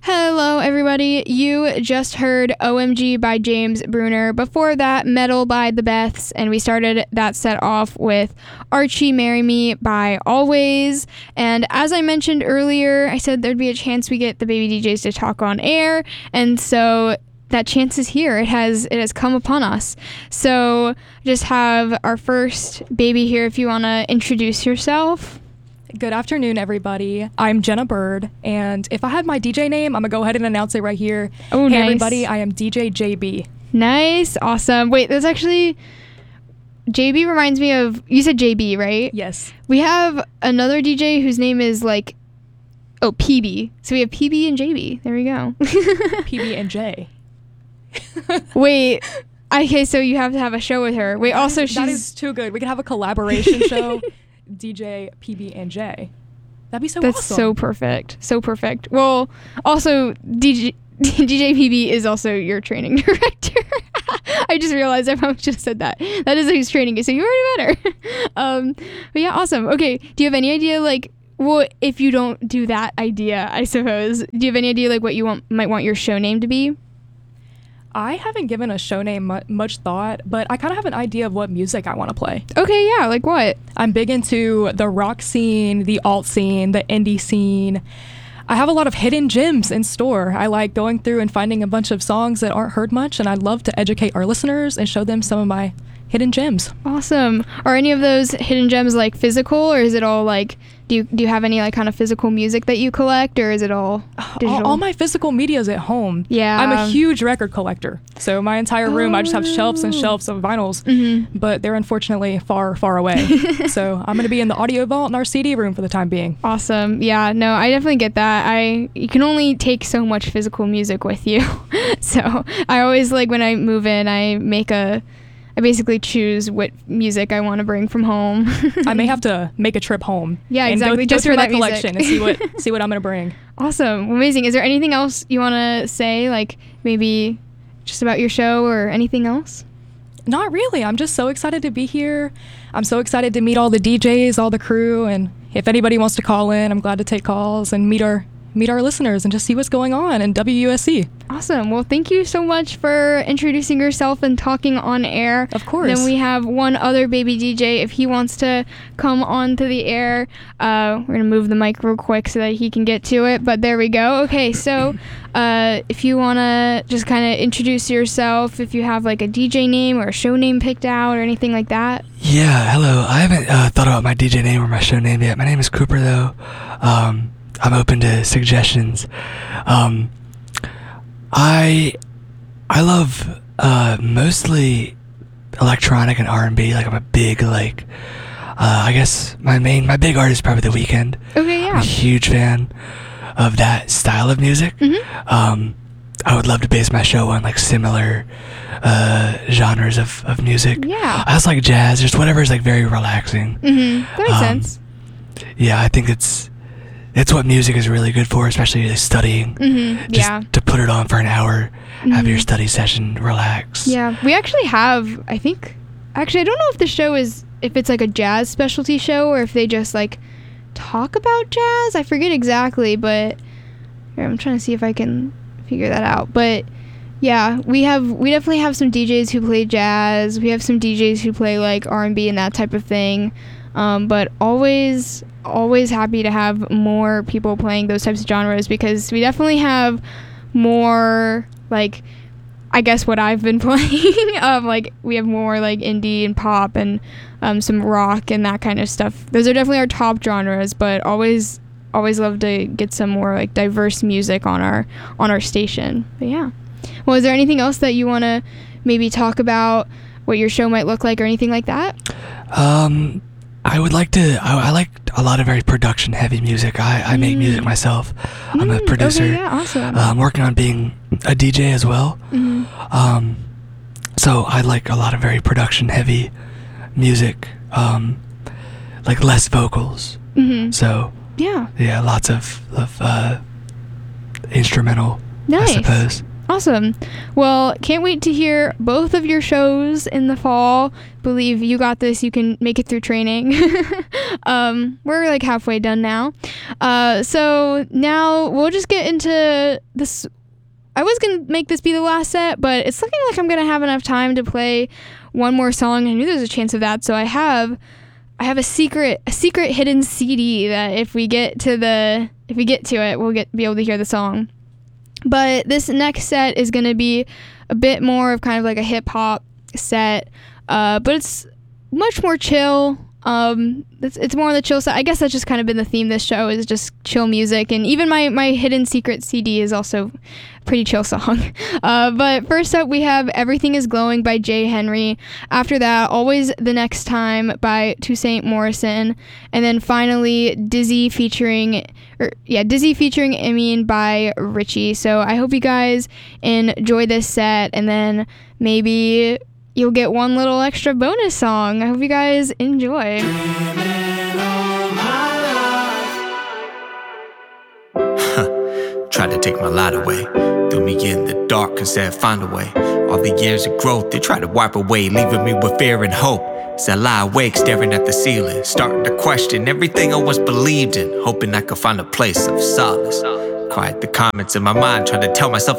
Hello, everybody. You just heard OMG by James Bruner. Before that, Metal by The Beths. And we started that set off with Archie Marry Me by Always. And as I mentioned earlier, I said there'd be a chance we get the baby DJs to talk on air. And so that chance is here. It has come upon us. So just have our first baby here if you want to introduce yourself. Good afternoon, everybody. I'm Jenna Bird, and if I had my DJ name, I'm gonna go ahead and announce it right here. Oh, hey, nice. everybody, I am DJ JB. Nice. Awesome. Wait, that's actually... JB reminds me of... You said JB, right? Yes. We have another DJ whose name is like... Oh, PB. So we have PB and JB. There we go. PB and J. Wait. Okay, so you have to have a show with her. Wait, that is too good. We could have a collaboration show. DJ PB and J. That'd be so That's awesome. so perfect. So perfect. Well, also DJ PB is also your training director. I just realized I probably just said that. That is who's training you, so you already met her. But yeah, awesome. Okay, do you have any idea, like, well, if you don't do that idea, I suppose, do you have any idea, like, what you might want your show name to be? I haven't given a show name much thought, but I kind of have an idea of what music I want to play. Okay, yeah, like what? I'm big into the rock scene, the alt scene, the indie scene. I have a lot of hidden gems in store. I like going through and finding a bunch of songs that aren't heard much, and I'd love to educate our listeners and show them some of my hidden gems. Awesome. Are any of those hidden gems like physical, or is it all like, do you have any like kind of physical music that you collect, or is it all digital? All my physical media is at home. Yeah. I'm a huge record collector. So my entire room, I just have shelves and shelves of vinyls, but they're unfortunately far, far away. So I'm going to be in the audio vault in our CD room for the time being. Awesome. Yeah, no, I definitely get that. You can only take so much physical music with you. So I always, like, when I move in, I basically choose what music I want to bring from home. I may have to make a trip home. Yeah, and exactly. Go just through for my that collection music. and see what I'm gonna bring. Awesome, amazing. Is there anything else you want to say, like maybe just about your show or anything else? Not really. I'm just so excited to be here. I'm so excited to meet all the DJs, all the crew, and if anybody wants to call in, I'm glad to take calls and meet our listeners and just see what's going on in WUSC. Awesome. Well, thank you so much for introducing yourself and talking on air. Of course. Then we have one other baby DJ. If he wants to come on to the air, we're going to move the mic real quick so that he can get to it. But there we go. Okay, so if you want to just kind of introduce yourself, if you have like a DJ name or a show name picked out or anything like that. Yeah, hello. I haven't thought about my DJ name or my show name yet. My name is Cooper, though. I'm open to suggestions. I love mostly electronic and R&B. Like, I'm a big, like, I guess my big artist is probably The Weeknd. Okay, yeah. I'm a huge fan of that style of music. I would love to base my show on like similar genres of music. Yeah. I also like jazz, just whatever is like very relaxing. That makes sense. Yeah, I think it's what music is really good for, especially studying. Just to put it on for an hour, have your study session, relax. Yeah, we actually have, I don't know if the show is, if it's like a jazz specialty show or if they just like talk about jazz. I forget exactly, but here, I'm trying to see if I can figure that out. But yeah, we definitely have some DJs who play jazz. We have some DJs who play like R&B and that type of thing. But always happy to have more people playing those types of genres, because we definitely have more, like, I guess what I've been playing. Like, we have more like indie and pop and some rock and that kind of stuff. Those are definitely our top genres, but always love to get some more like diverse music on our station. But yeah. Well, is there anything else that you want to maybe talk about, what your show might look like or anything like that? I would like to. I like a lot of very production heavy music. I make music myself. I'm a producer. Okay, yeah, awesome. I'm working on being a DJ as well. So I like a lot of very production heavy music. Like less vocals. So yeah, lots of instrumental. Nice. I suppose. Awesome. Well, can't wait to hear both of your shows in the fall. Believe you got this. You can make it through training. We're like halfway done now. So now we'll just get into this. I was going to make this be the last set, but it's looking like I'm going to have enough time to play one more song. I knew there was a chance of that. So I have a secret hidden CD that if we get to it, we'll be able to hear the song. But this next set is going to be a bit more of kind of like a hip hop set, but it's much more chill. It's more on the chill side. I guess that's just kind of been the theme of this show, is just chill music. And even my hidden secret CD is also a pretty chill song. But first up, we have Everything Is Glowing by Jay Henry. After that, Always the Next Time by Toussaint Morrison. And then finally, Dizzy featuring Emin by Richie. So I hope you guys enjoy this set, and then maybe you'll get one little extra bonus song. I hope you guys enjoy. Tried to take my light away, threw me in the dark and said find a way. All the years of growth they tried to wipe away, leaving me with fear and hope. As I lie awake staring at the ceiling, starting to question everything I once believed in, hoping I could find a place of solace. Quiet the comments in my mind, trying to tell myself